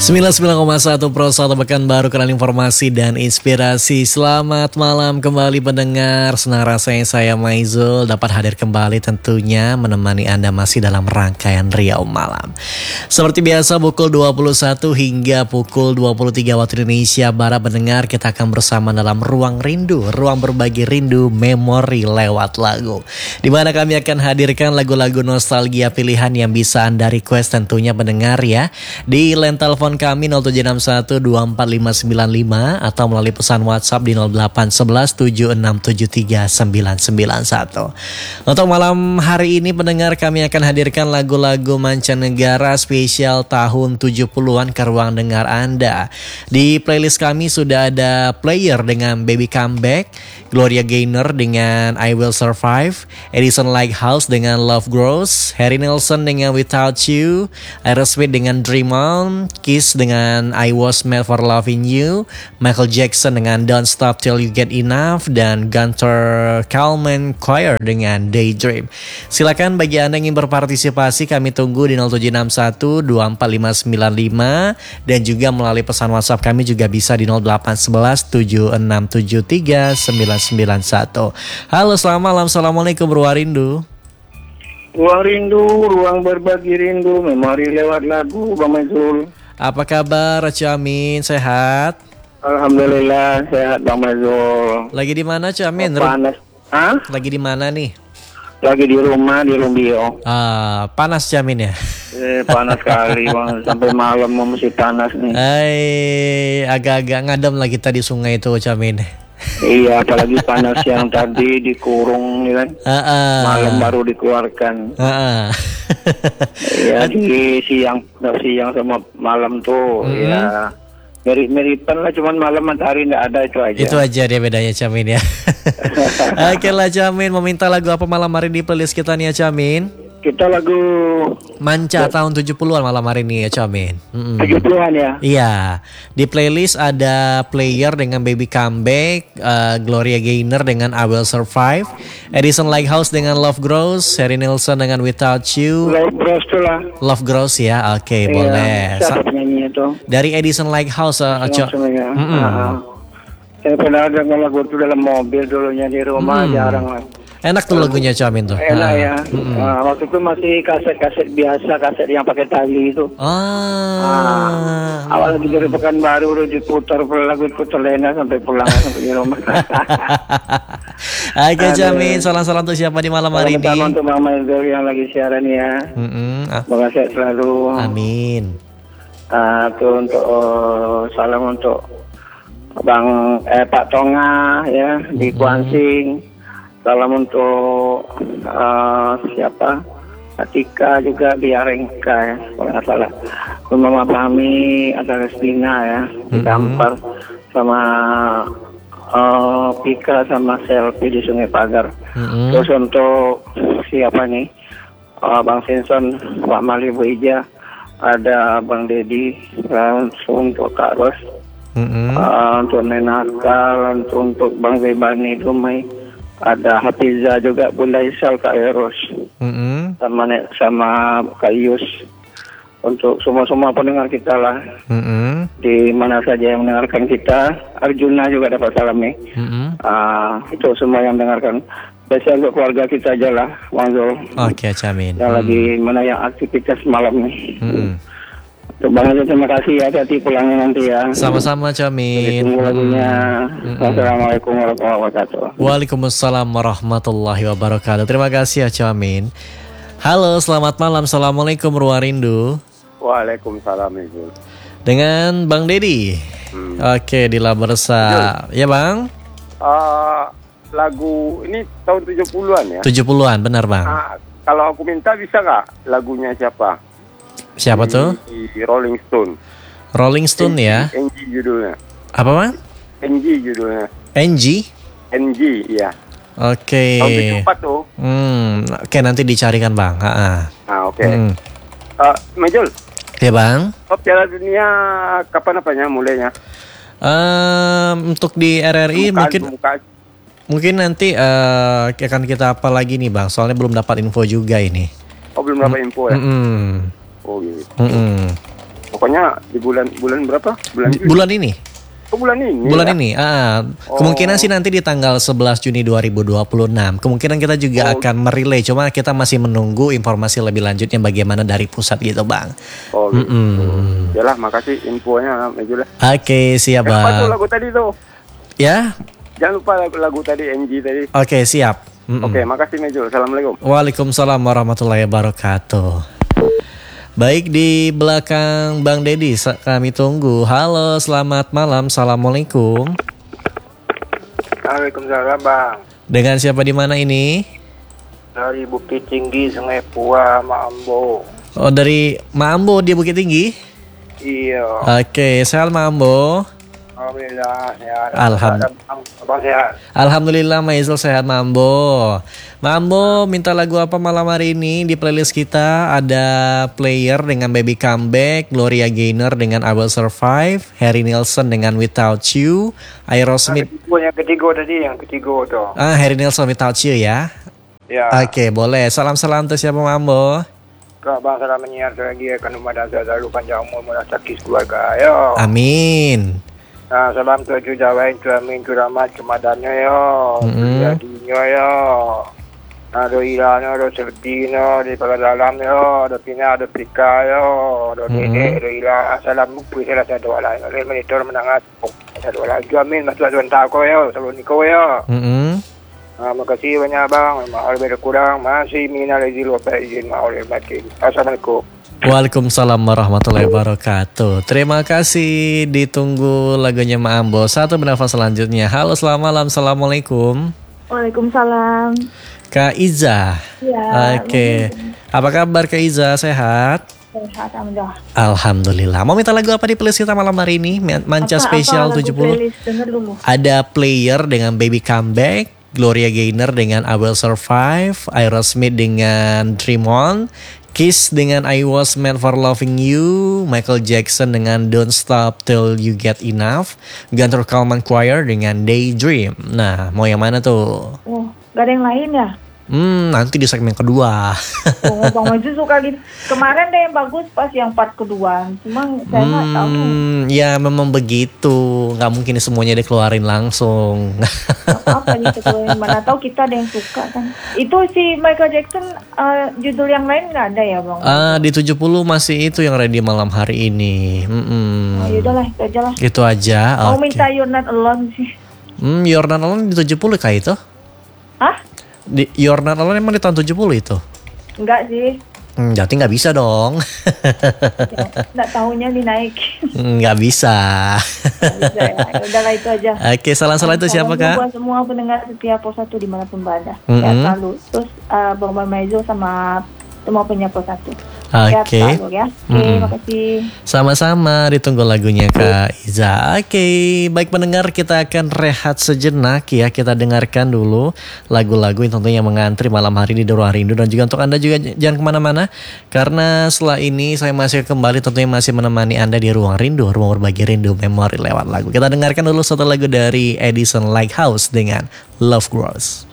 99,1 Pro 1 Pekanbaru, kenal informasi dan inspirasi. Selamat malam kembali pendengar. Senang rasanya saya Maizul dapat hadir kembali tentunya menemani Anda masih dalam rangkaian Riau Malam. Seperti biasa pukul 21 hingga pukul 23 waktu Indonesia Barat pendengar, kita akan bersama dalam Ruang Rindu, ruang berbagi rindu memori lewat lagu. Di mana kami akan hadirkan lagu-lagu nostalgia pilihan yang bisa Anda request tentunya pendengar ya. Di line telepon kami 0761245595 atau melalui pesan WhatsApp di 0811767391. Untuk malam hari ini pendengar, kami akan hadirkan lagu-lagu mancanegara spesial tahun 70-an ke ruang dengar Anda. Di playlist kami sudah ada Player dengan Baby Comeback, Gloria Gaynor dengan I Will Survive, Edison Lighthouse dengan Love Grows, Harry Nilsson dengan Without You, Aerosmith dengan Dream On, Kiss dengan I Was Made for Loving You, Michael Jackson dengan Don't Stop Till You Get Enough, dan Gunter Kalman Choir dengan Daydream. Silakan bagi Anda yang ingin berpartisipasi, kami tunggu di 0761245595 dan juga melalui pesan WhatsApp kami juga bisa di 0811767391. Halo, selamat malam. Assalamualaikum Ruang Rindu. Ruang Rindu, ruang berbagi rindu, memori lewat lagu, Bang Mazul. Apa kabar, Camin? Sehat? Alhamdulillah sehat, Bang Mazul. Lagi di mana, Camin? Panas. Hah? Lagi di mana nih? Lagi di rumah di Rumbio. Panas, Camin ya? Panas sekali, Bang. Sampai malam masih panas nih. Agak-agak ngadem lah kita di sungai itu, Camin. Iya, apalagi panas yang tadi dikurung ya kan. Malam baru dikeluarkan. Ya, di siang sama malam tuh ya mirip-miripan lah, cuman malam matahari nggak ada, itu aja. Itu aja dia bedanya, Camin ya. Oke lah, Camin, mau minta lagu apa malam hari di playlist kita nih ya, Camin? Kita lagu Manca tahun 70-an malam hari ini ya, Camin. 70-an ya? Iya. Di playlist ada Player dengan Baby Comeback, Gloria Gaynor dengan I Will Survive, Edison Lighthouse dengan Love Grows, Harry Nilsson dengan Without You. Love Grows tuh lah. Love Grows ya, oke, boleh. Siapa penyanyi itu? Dari Edison Lighthouse, Saya pernah dengar lagu itu dalam mobil dulunya di rumah, jarang lah. Enak tuh lagunya, Camin tuh. Enak ya. Waktu itu masih kaset-kaset biasa, kaset yang pakai tali itu. Awal lagi dari Pekanbaru udah diputar lagu itu terlena sampai pulang sampai di rumah. Oke, Camin, salam-salam untuk siapa di malam hari ini? Salam untuk Mama Izul yang lagi siaran ya. Semoga sehat selalu. Amin. Untuk salam untuk Pak Tonga ya di Kuansing. Salam untuk siapa? Atika juga di Arengka ya, kalau nggak salah. Mama Fahmi, ada Restina ya, di Kampar, sama Pika sama Selfie di Sungai Pagar. Terus untuk siapa nih? Bang Simpson, Pak Mali, Bu Ija, ada Bang Dedi, langsung untuk Kak Ros, untuk Nenakal, untuk Bang Zebani Dumai. Ada Hafiza juga, Bunda Isal, Kak Eros, sama Kak Yus. Untuk semua pendengar kita lah, di mana saja yang mendengarkan kita. Arjuna juga dapat salam nih. Itu semua yang mendengarkan. Biasa untuk keluarga kita aja lah, Wanzul. Oke, Camin. Yang lagi mana yang aktivitas malam nih. Bang Azul, terima kasih ya, hati-hati pulangnya nanti ya. Sama-sama, Camin. Tunggu lagunya. Assalamualaikum warahmatullahi wabarakatuh. Waalaikumsalam warahmatullahi wabarakatuh. Terima kasih ya, Camin. Halo, selamat malam. Assalamualaikum Ruang Rindu. Waalaikumsalam Ibu. Dengan Bang Dedi. Oke, di Labersa. Ya, Bang? Lagu ini tahun 70-an ya? 70-an, benar, Bang. Kalau aku minta bisa nggak lagunya siapa? Siapa tuh? Di Rolling Stone. Rolling Stone ya. NG judulnya. Apa, Bang? NG judulnya. NG? NG, iya. Oke. Tahun 74 tuh. Oke, nanti dicarikan, Bang. Oke. Majul. Ya, Bang. Piala Dunia kapan apanya mulainya? Untuk di RRI mungkin nanti akan kita apa lagi nih, Bang. Soalnya belum dapat info juga ini. Oh, belum dapat info ya? Oh gitu. Pokoknya di bulan berapa? Bulan Juni. Bulan ini. Oh, bulan ini. Bulan ya? ini. Kemungkinan sih nanti di tanggal 11 Juni 2026. Kemungkinan kita juga akan merelay. Cuma kita masih menunggu informasi lebih lanjutnya bagaimana dari pusat gitu Bang. Oh gitu. Yalah, makasih infonya Mejul. Oke, siap Apa tuh Bang. lagu tadi tuh? Ya, Jangan lupa lagu tadi NG tadi. oke siap. Oke, makasih Mejul. Assalamualaikum. Waalaikumsalam warahmatullahi wabarakatuh. Baik, di belakang Bang Dedi kami tunggu. Halo, selamat malam. Assalamualaikum. Waalaikumsalam Bang. Dengan siapa di mana ini? Dari Bukit Tinggi, Sungai Pua, Mambo. Oh, dari Mambo di Bukit Tinggi. Iya. Oke, sehat Mambo. Alhamdulillah sehat. Abang sehat. Alhamdulillah Maizul sehat Mambo. Mambo minta lagu apa malam hari ini? Di playlist kita ada Player dengan Baby Comeback, Gloria Gaynor dengan I Will Survive, Harry Nilsson dengan Without You, Aerosmith. Yang ketiga tuh. Harry Nilsson Without You ya. Ya. Oke, boleh. Salam-salam untuk siapa Mambo? Kak Bang salam menyiar lagi akan rumah dasar selalu panjang umur murah sakit keluarga. Ayo. Amin. Nah, salam tujuh jawain tu amin tu rahmat kemadannya yo. Jadinya yo. Ada ilahnya, ada sertina di dalam yo, ada pina, ada pika yo, ada nenek, ada ilah. Salam bukti saya rasa doa lain. Ada monitor menangat. Saya doa lagi amin. Masuk tuan tako yo, selalu niko yo. Makasih banyak bang. Mahal berkurang. Masih minal izin wa izin mahal batin. Assalamualaikum. Waalaikumsalam warahmatullahi wabarakatuh. Terima kasih. Ditunggu lagunya Mambo. Satu bernafas selanjutnya. Halo, selamat malam. Assalamualaikum. Waalaikumsalam. Kak Iza. Ya. Oke. Apa kabar Kak Iza? Sehat? Sehat, alhamdulillah. Alhamdulillah. Mau minta lagu apa di playlist kita malam hari ini? Manca spesial 70. Playlist, denger dulu. Ada Player dengan Baby Comeback, Gloria Gaynor dengan I Will Survive, Aerosmith dengan Dream On, Kiss dengan I Was Meant For Loving You, Michael Jackson dengan Don't Stop Till You Get Enough, Gunter Kalman Choir dengan Daydream. Nah, mau yang mana tuh? Oh, gak ada yang lain ya? Nanti di segmen kedua. Oh, Bang Maju suka gitu. Kemarin deh yang bagus pas yang part kedua. Cuma saya nggak tahu. Ya memang begitu. Nggak mungkin semuanya dikeluarin langsung. Apa gitu tuh. Mana tahu kita ada yang suka kan. Itu si Michael Jackson judul yang lain nggak ada ya Bang? Di 70 masih itu yang ready malam hari ini. Oh, yaudahlah itu aja lah. Itu aja. Mau Okay. minta You're Not Alone sih. You're Not Alone di 70 kah itu? Hah? You're Not Alone emang di tahun 70 itu? Enggak sih. Berarti nggak bisa dong. Nggak tahunya dinaikin. Nggak bisa. Nggak bisa ya. Udahlah itu aja. Oke, salah-salah itu siapa Kak? Buat semua pendengar setiap Pos 1 dimanapun berada. Sehat selalu. Terus Bang Maizo sama semua punya Pos 1. Sehat Oke. selalu ya. Oke, makasih. Sama-sama, ditunggu lagunya Kak Iza. Oke, baik pendengar, kita akan rehat sejenak ya. Kita dengarkan dulu lagu-lagu yang tentunya mengantri malam hari ini di Ruang Rindu. Dan juga untuk Anda juga jangan kemana-mana, karena setelah ini saya masih kembali tentunya masih menemani Anda di Ruang Rindu, ruang berbagi rindu memori lewat lagu. Kita dengarkan dulu satu lagu dari Edison Lighthouse dengan Love Grows.